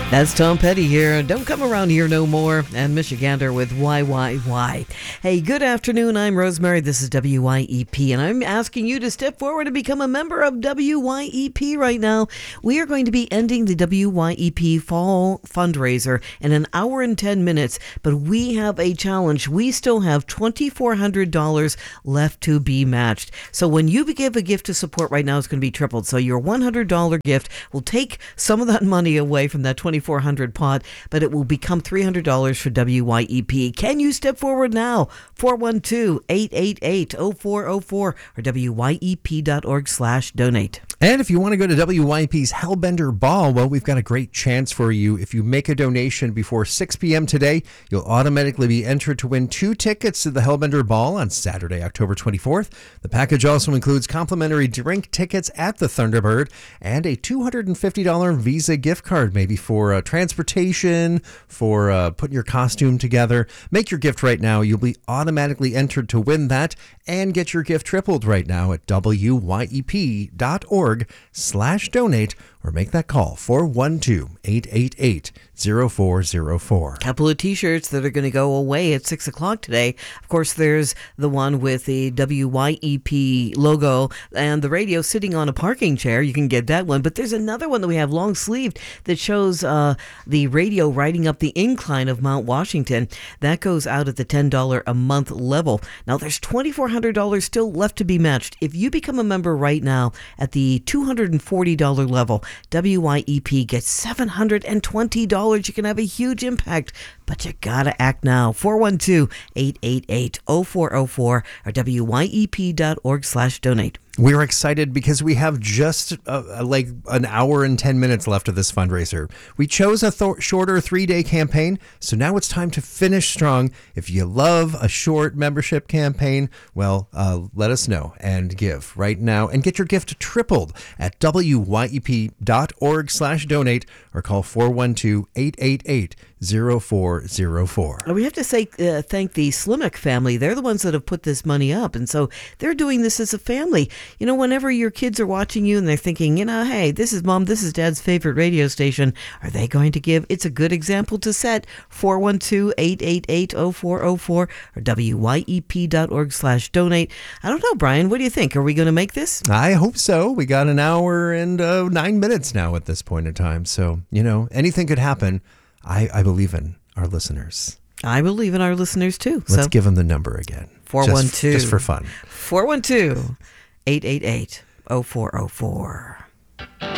That's Tom Petty here. Don't come around here no more. And Michigander with Why. Hey, good afternoon. I'm Rosemary. This is WYEP. And I'm asking you to step forward and become a member of WYEP right now. We are going to be ending the WYEP fall fundraiser in an hour and 10 minutes. But we have a challenge. We still have $2,400 left to be matched. So when you give a gift to support right now, it's going to be tripled. So your $100 gift will take some of that money away from that $2,400 pot, but it will become $300 for WYEP. Can you step forward now? 412-888-0404 or WYEP.org/donate. And if you want to go to WYEP's Hellbender Ball, well, we've got a great chance for you. If you make a donation before 6 p.m. today, you'll automatically be entered to win 2 tickets to the Hellbender Ball on Saturday, October 24th. The package also includes complimentary drink tickets at the Thunderbird and a $250 Visa gift card, maybe for transportation, for putting your costume together. Make your gift right now. You'll be automatically entered to win that and get your gift tripled right now at WYEP.org/donate or make that call 412-888-0404. Couple of t-shirts that are going to go away at 6 o'clock today. Of course, there's the one with the WYEP logo and the radio sitting on a parking chair. You can get that one. But there's another one that we have long sleeved that shows the radio riding up the incline of Mount Washington. That goes out at the $10 a month level. Now, there's $2,400 still left to be matched. If you become a member right now at the $240 level, WYEP gets $720. You can have a huge impact, but you gotta act now. 412-888-0404 or WYEP.org/donate. We're excited because we have just like an hour and 10 minutes left of this fundraiser. We chose a shorter 3-day campaign, so now it's time to finish strong. If you love a short membership campaign, well, let us know and give right now and get your gift tripled at WYEP.org/donate or call 412-888-0404. We have to say thank the Slimek family. They're the ones that have put this money up, and so they're doing this as a family. You know, whenever your kids are watching you and they're thinking, you know, hey, this is Mom, this is Dad's favorite radio station, are they going to give? It's a good example to set. 412-888-0404 or WYEP.org/donate. I don't know, Brian, what do you think? Are we going to make this? I hope so. We got an hour and 9 minutes now at this point in time. So, you know, anything could happen. I believe in our listeners. I believe in our listeners too. Let's give them the number again. 412. Just for fun. 412-888-0404.